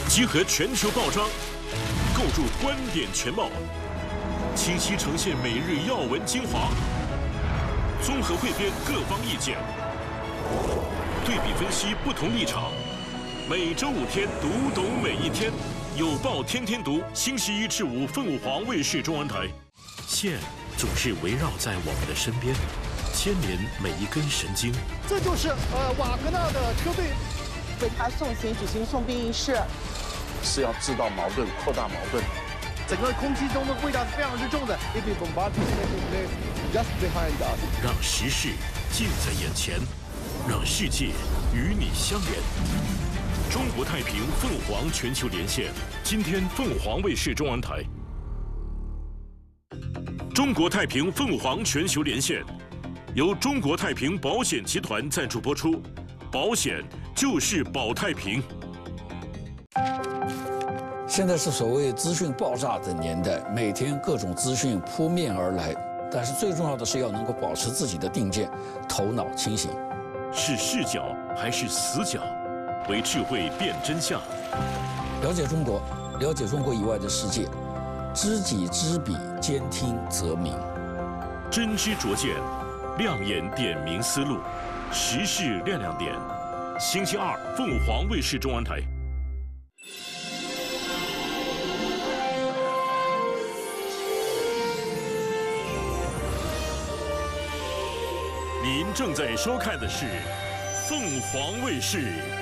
集合全球报章，构筑观点全貌，清晰呈现每日要闻精华，综合汇编各方意见，对比分析不同立场。每周5天，读懂每一天。有报天天读，星期1至5，凤凰卫视中文台。线总是围绕在我们的身边，牵连每一根神经。 这就是瓦格纳的车队为他送行举行送殡仪式， 是要制造矛盾、扩大矛盾。 整个空气中的味道是非常之重的。It is bombarding just behind us。 让时事近在眼前，让世界与你相连。中国太平凤凰全球连线，今天凤凰卫视中文台。中国太平凤凰全球连线，由中国太平保险集团赞助播出，保险就是保太平。 现在是所谓资讯爆炸的年代，每天各种资讯扑面而来，但是最重要的是要能够保持自己的定见，头脑清醒。 是视角还是死角？为智慧辨真相。 了解中国，了解中国以外的世界，知己知彼，兼听则明。 真知灼见，亮眼点明思路，时事亮亮点。星期2，凤凰卫视中文台。您正在收看的是凤凰卫视